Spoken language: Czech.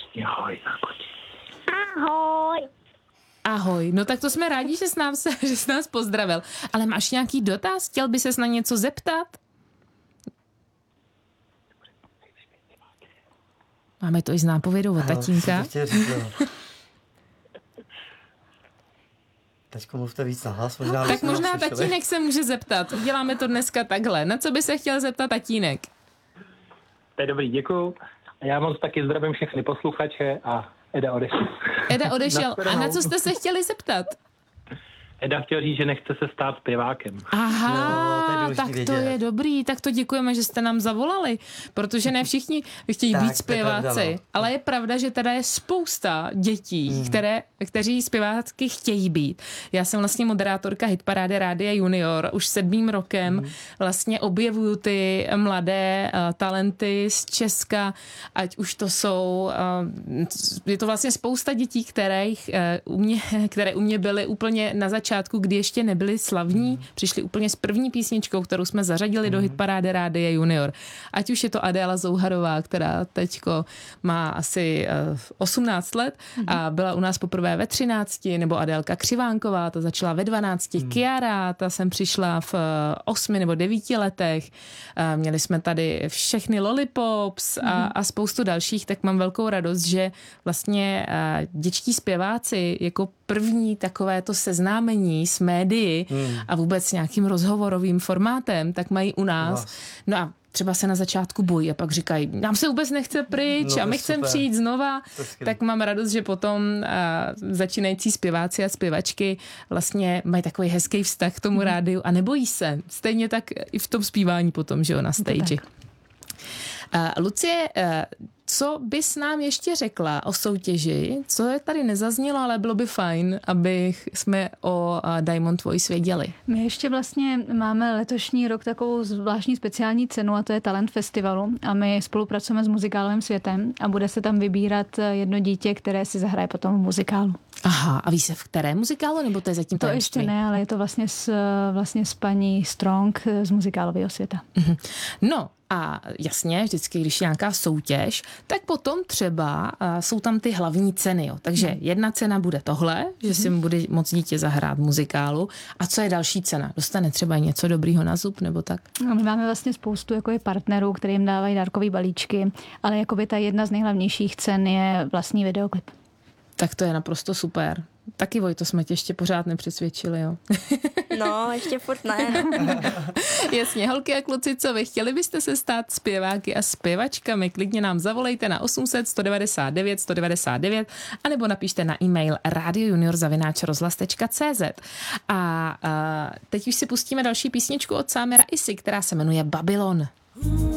Ahoj, Zákoči. Ahoj. Ahoj, no tak to jsme rádi, že jsi nás pozdravil. Ale máš nějaký dotaz? Chtěl by ses na něco zeptat? Máme to i z nápovědou od tatínka. Teďko mluvte víc na hlas, možná. Tak možná tatínek se může zeptat. Uděláme to dneska takhle. Na co by se chtěl zeptat tatínek? To je dobrý, děkuju. Já moc taky zdravím všechny posluchače a Eda odešel. Eda odešel. A na co jste se chtěli zeptat? Eda chtěl říct, že nechce se stát zpěvákem. Aha, tak to je dobrý, tak to děkujeme, že jste nám zavolali, protože ne všichni chtějí být zpěváci, ale je pravda, že teda je spousta dětí, kteří zpěvácky chtějí být. Já jsem vlastně moderátorka hitparády Rádia Junior, už 7. rokem vlastně objevuju ty mladé talenty z Česka, ať už to jsou, je to vlastně spousta dětí, které u mě byly úplně na začátku, kdy ještě nebyli slavní, přišli úplně s první písničkou, kterou jsme zařadili do hitparády Rádia Junior. Ať už je to Adéla Zouharová, která teďko má asi 18 let a byla u nás poprvé ve 13, nebo Adélka Křivánková, ta začala ve 12, Kiara, ta sem přišla v 8 nebo 9 letech. Měli jsme tady všechny Lollipops a spoustu dalších, tak mám velkou radost, že vlastně dětští zpěváci jako první takovéto seznámení s médii a vůbec nějakým rozhovorovým formátem, tak mají u nás. No a třeba se na začátku bojí a pak říkají, nám se vůbec nechce pryč a my chceme přijít znova. Tak mám radost, že potom začínající zpěváci a zpěvačky vlastně mají takový hezký vztah k tomu rádiu a nebojí se. Stejně tak i v tom zpívání potom, že jo, na stage. Lucie, co bys nám ještě řekla o soutěži? Co je tady nezaznělo, ale bylo by fajn, aby jsme o Diamond Voice věděli. My ještě vlastně máme letošní rok takovou zvláštní speciální cenu a to je Talent Festivalu a my spolupracujeme s Muzikálovým světem a bude se tam vybírat jedno dítě, které si zahraje potom v muzikálu. Aha, a ví se v které muzikálu, nebo to je zatím tajemství? To ještě ne, ale je to vlastně s paní Strong z Muzikálového světa. No, a jasně, vždycky, když je nějaká soutěž, tak potom třeba jsou tam ty hlavní ceny. Jo. Takže jedna cena bude tohle, že si bude moc dítě zahrát v muzikálu. A co je další cena? Dostane třeba něco dobrýho na zub nebo tak? No, my máme vlastně spoustu jako partnerů, který jim dávají dárkové balíčky, ale jakoby ta jedna z nejhlavnějších cen je vlastní videoklip. Tak to je naprosto super. Taky, Vojto, jsme tě ještě pořád nepřesvědčili, jo? No, ještě furt ne. Jasně, holky a kluci, co vy? Chtěli byste se stát zpěváky a zpěvačkami? Klidně nám zavolejte na 800 199 199 anebo napište na e-mail radiojunior@rozhlas.cz. A teď už si pustíme další písničku od Sámira Isy, která se jmenuje Babylon.